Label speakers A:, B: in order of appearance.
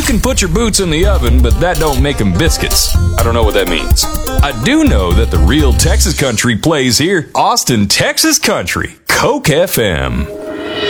A: can put your boots in the oven, but that don't make them biscuits. I don't know what that means. I do know that the real Texas country plays here. Austin, Texas country. Coke FM.